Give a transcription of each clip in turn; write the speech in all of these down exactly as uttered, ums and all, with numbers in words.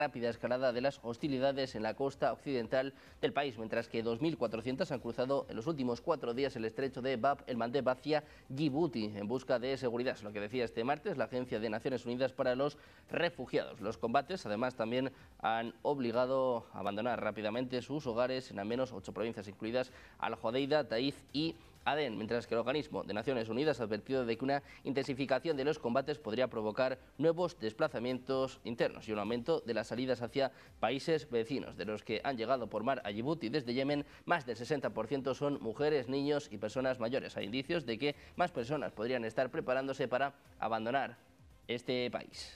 rápida escalada de las hostilidades en la costa occidental del país, mientras que dos mil cuatrocientos han cruzado en los últimos cuatro días el estrecho de Bab el-Mandeb hacia Djibouti en busca de seguridad. Es lo que decía este martes la Agencia de Naciones Unidas para los Refugiados. Los combates, además, también han obligado a abandonar rápidamente sus hogares en al menos ocho provincias, incluidas Al-Hodeida, Taif y Adén, mientras que el organismo de Naciones Unidas ha advertido de que una intensificación de los combates podría provocar nuevos desplazamientos internos y un aumento de las salidas hacia países vecinos. De los que han llegado por mar a Djibouti desde Yemen, más del sesenta por ciento son mujeres, niños y personas mayores. Hay indicios de que más personas podrían estar preparándose para abandonar este país.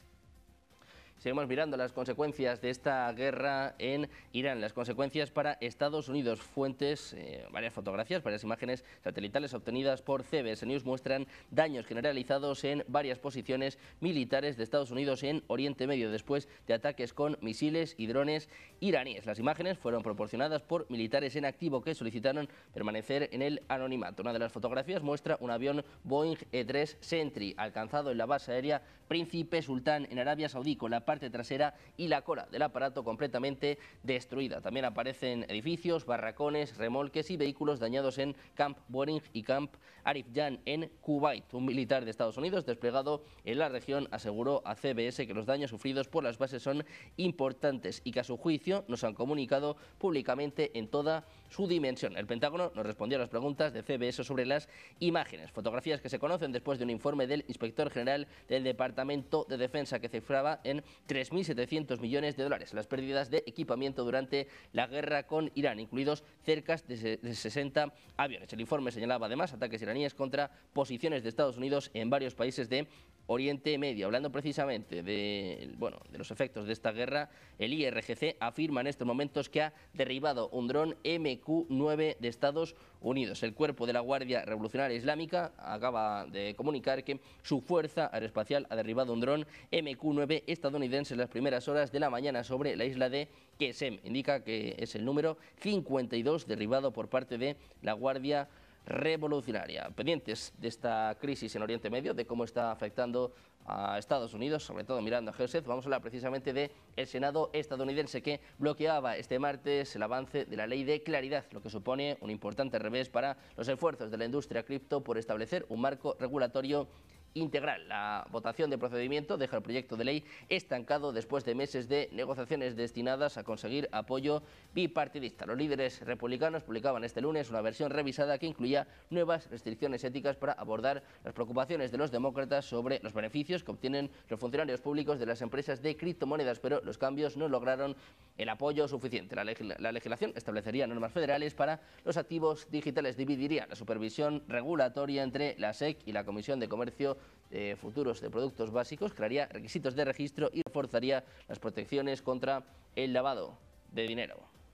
Seguimos mirando las consecuencias de esta guerra en Irán, las consecuencias para Estados Unidos. Fuentes, eh, varias fotografías, varias imágenes satelitales obtenidas por C B S News muestran daños generalizados en varias posiciones militares de Estados Unidos en Oriente Medio después de ataques con misiles y drones iraníes. Las imágenes fueron proporcionadas por militares en activo que solicitaron permanecer en el anonimato. Una de las fotografías muestra un avión Boeing E tres Sentry alcanzado en la base aérea Príncipe Sultán en Arabia Saudí, con la parte trasera y la cola del aparato completamente destruida. También aparecen edificios, barracones, remolques y vehículos dañados en Camp Boring y Camp Arif Jan en Kuwait. Un militar de Estados Unidos desplegado en la región aseguró a C B S que los daños sufridos por las bases son importantes y que a su juicio nos han comunicado públicamente en toda su dimensión. El Pentágono nos respondió a las preguntas de C B S sobre las imágenes, fotografías que se conocen después de un informe del inspector general del Departamento de Defensa que cifraba en tres mil setecientos millones de dólares las pérdidas de equipamiento durante la guerra con Irán, incluidos cerca de sesenta aviones. El informe señalaba además ataques iraníes contra posiciones de Estados Unidos en varios países de Oriente Medio. Hablando precisamente de, bueno, de los efectos de esta guerra, el I R G C afirma en estos momentos que ha derribado un dron M Q nueve de Estados Unidos. El cuerpo de la Guardia Revolucionaria Islámica acaba de comunicar que su fuerza aeroespacial ha derribado un dron M Q nueve estadounidense en las primeras horas de la mañana sobre la isla de Qesem. Indica que es el número cincuenta y dos derribado por parte de la Guardia Revolucionaria. Pendientes de esta crisis en Oriente Medio, de cómo está afectando a Estados Unidos, sobre todo mirando a Gerseth, vamos a hablar precisamente del Senado estadounidense que bloqueaba este martes el avance de la ley de claridad, lo que supone un importante revés para los esfuerzos de la industria cripto por establecer un marco regulatorio integral. La votación de procedimiento deja el proyecto de ley estancado después de meses de negociaciones destinadas a conseguir apoyo bipartidista. Los líderes republicanos publicaban este lunes una versión revisada que incluía nuevas restricciones éticas para abordar las preocupaciones de los demócratas sobre los beneficios que obtienen los funcionarios públicos de las empresas de criptomonedas, pero los cambios no lograron el apoyo suficiente. La, leg la legislación establecería normas federales para los activos digitales, dividiría la supervisión regulatoria entre la S E C y la Comisión de Comercio de Futuros de Productos Básicos, crearía requisitos de registro y reforzaría las protecciones contra el lavado de dinero.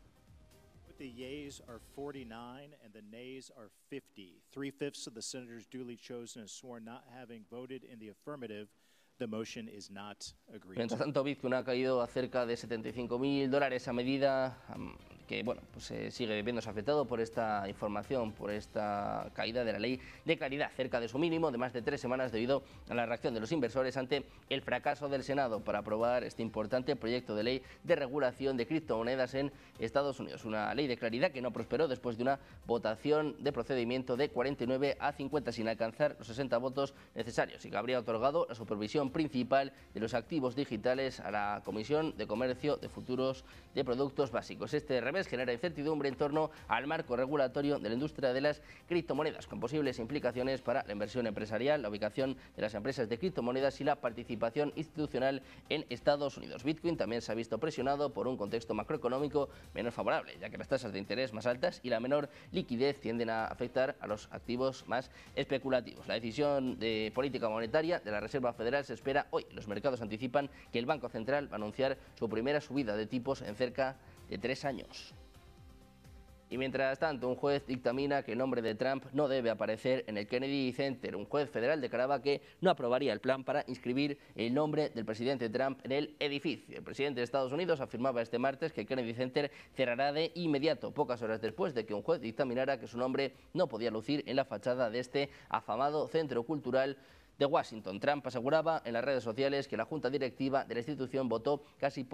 The yeas are forty-nine and the nays are fifty. Three-fifths of the senators duly chosen and sworn not having voted in the affirmative. The motion is not agreed. Mientras tanto, Bitcoin ha caído a cerca de setenta y cinco mil dólares a medida um, que bueno, pues, eh, sigue viéndose afectado por esta información, por esta caída de la ley de claridad, cerca de su mínimo de más de tres semanas debido a la reacción de los inversores ante el fracaso del Senado para aprobar este importante proyecto de ley de regulación de criptomonedas en Estados Unidos. Una ley de claridad que no prosperó después de una votación de procedimiento de cuarenta y nueve a cincuenta sin alcanzar los sesenta votos necesarios y que habría otorgado la supervisión principal de los activos digitales a la Comisión de Comercio de Futuros de Productos Básicos. Este revés genera incertidumbre en torno al marco regulatorio de la industria de las criptomonedas, con posibles implicaciones para la inversión empresarial, la ubicación de las empresas de criptomonedas y la participación institucional en Estados Unidos. Bitcoin también se ha visto presionado por un contexto macroeconómico menos favorable, ya que las tasas de interés más altas y la menor liquidez tienden a afectar a los activos más especulativos. La decisión de política monetaria de la Reserva Federal se espera hoy. Los mercados anticipan que el Banco Central va a anunciar su primera subida de tipos en cerca de tres años. Y mientras tanto, un juez dictamina que el nombre de Trump no debe aparecer en el Kennedy Center. Un juez federal declaraba que no aprobaría el plan para inscribir el nombre del presidente Trump en el edificio. El presidente de Estados Unidos afirmaba este martes que el Kennedy Center cerrará de inmediato, pocas horas después de que un juez dictaminara que su nombre no podía lucir en la fachada de este afamado centro cultural de Washington. Trump aseguraba en las redes sociales que la junta directiva de la institución votó casi por